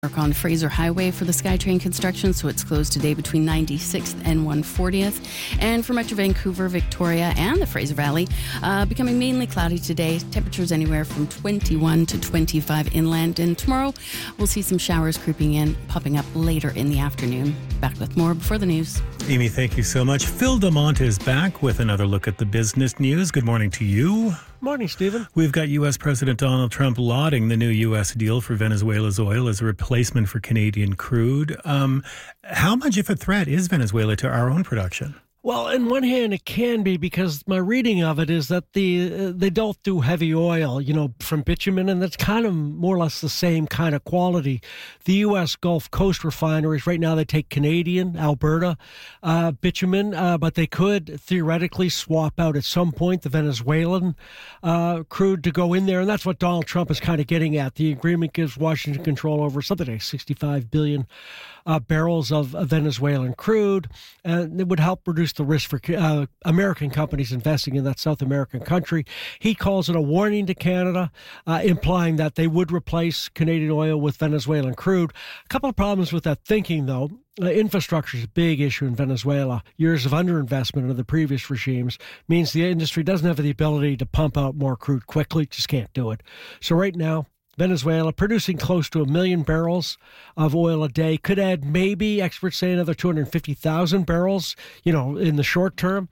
Work on Fraser Highway for the SkyTrain construction, so it's closed today between 96th and 140th. And for Metro Vancouver, Victoria, and the Fraser Valley, becoming mainly cloudy today. Temperatures anywhere from 21 to 25 inland. And tomorrow, we'll see some showers creeping in, popping up later in the afternoon. Back with more before the news. Amy, thank you so much. Phil DeMont is back with another look at the business news. Good morning to you. Morning, Stephen. We've got U.S. President Donald Trump lauding the new U.S. deal for Venezuela's oil as a replacement for Canadian crude. How much of a threat is Venezuela to our own production? Well, on one hand, it can be, because my reading of it is that they don't do heavy oil, from bitumen, and that's kind of more or less the same kind of quality. The U.S. Gulf Coast refineries, right now they take Canadian, Alberta bitumen, but they could theoretically swap out at some point the Venezuelan crude to go in there, and that's what Donald Trump is kind of getting at. The agreement gives Washington control over something like 65 billion barrels of Venezuelan crude, and it would help reduce the risk for American companies investing in that South American country. He calls it a warning to Canada, implying that they would replace Canadian oil with Venezuelan crude. A couple of problems with that thinking, though. Infrastructure is a big issue in Venezuela. Years of underinvestment under the previous regimes means the industry doesn't have the ability to pump out more crude quickly, just can't do it. So right now, Venezuela producing close to 1 million barrels of oil a day, could add maybe, experts say, another 250,000 barrels, in the short term.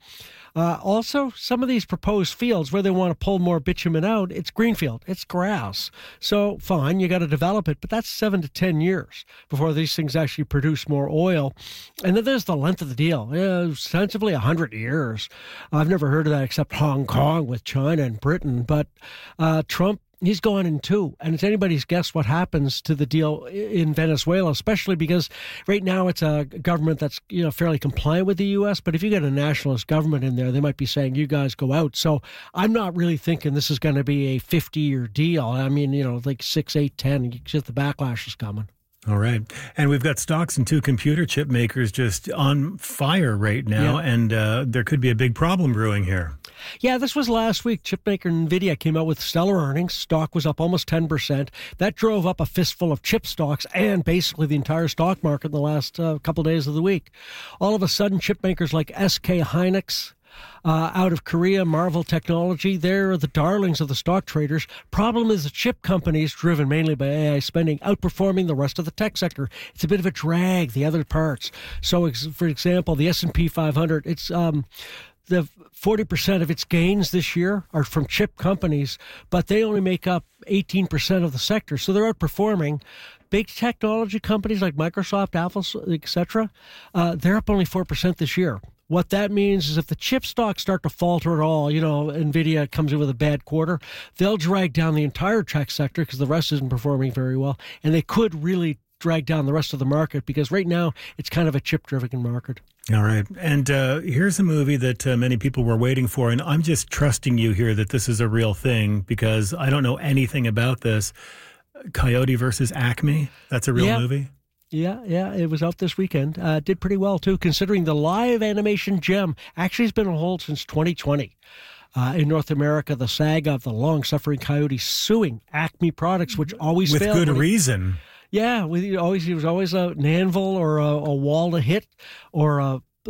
Also, some of these proposed fields where they want to pull more bitumen out, it's greenfield, it's grass. So fine, you got to develop it, but that's 7 to 10 years before these things actually produce more oil. And then there's the length of the deal, ostensibly 100 years. I've never heard of that except Hong Kong with China and Britain, but Trump, he's going in two, and it's anybody's guess what happens to the deal in Venezuela, especially because right now it's a government that's fairly compliant with the U.S., but if you get a nationalist government in there, they might be saying, you guys go out. So I'm not really thinking this is going to be a 50-year deal. I mean, like 6, 8, 10, you get the backlash is coming. All right. And we've got stocks in two computer chip makers just on fire right now, and there could be a big problem brewing here. Yeah, this was last week. Chipmaker NVIDIA came out with stellar earnings. Stock was up almost 10%. That drove up a fistful of chip stocks and basically the entire stock market in the last couple of days of the week. All of a sudden, chipmakers like SK Hynix, out of Korea, Marvell Technology, they're the darlings of the stock traders. Problem is the chip companies, driven mainly by AI spending, outperforming the rest of the tech sector. It's a bit of a drag, the other parts. So, for example, the S&P 500, it's the 40% of its gains this year are from chip companies, but they only make up 18% of the sector, so they're outperforming. Big technology companies like Microsoft, Apple, etc., they're up only 4% this year. What that means is if the chip stocks start to falter at all, NVIDIA comes in with a bad quarter, they'll drag down the entire tech sector because the rest isn't performing very well, and they could really drag down the rest of the market because right now it's kind of a chip-driven market. All right. And here's a movie that many people were waiting for, and I'm just trusting you here that this is a real thing because I don't know anything about this. Coyote versus Acme, that's a real movie? Yeah, it was out this weekend. Did pretty well, too, considering the live animation gem actually has been on hold since 2020. In North America, the saga of the long-suffering coyote suing Acme Products, which always failed. With good reason. Yeah, he was always an anvil or a wall to hit or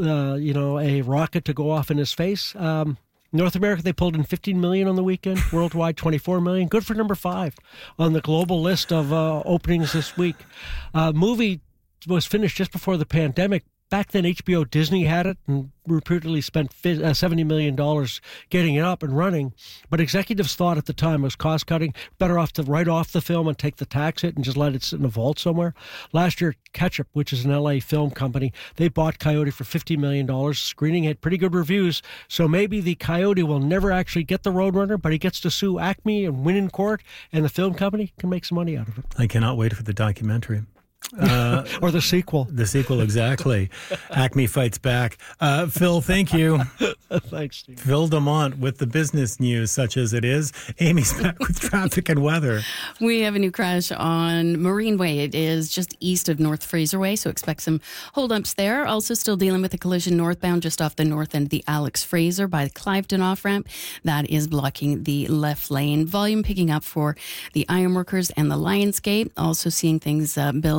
a rocket to go off in his face. North America, they pulled in $15 million on the weekend. Worldwide, $24 million. Good for number 5 on the global list of openings this week. Movie was finished just before the pandemic. Back then, HBO Disney had it and reputedly spent $70 million getting it up and running. But executives thought at the time it was cost-cutting, better off to write off the film and take the tax hit and just let it sit in a vault somewhere. Last year, Ketchup, which is an L.A. film company, they bought Coyote for $50 million. Screening had pretty good reviews, so maybe the Coyote will never actually get the Roadrunner, but he gets to sue Acme and win in court, and the film company can make some money out of it. I cannot wait for the documentary. Or the sequel. The sequel, exactly. Acme fights back. Phil, thank you. Thanks, Steve. Phil DeMont with the business news, such as it is. Amy's back with traffic and weather. We have a new crash on Marine Way. It is just east of North Fraser Way, so expect some holdups there. Also still dealing with a collision northbound just off the north end of the Alex Fraser by the Cliveden off-ramp. That is blocking the left lane. Volume picking up for the Ironworkers and the Lionsgate. Also seeing things build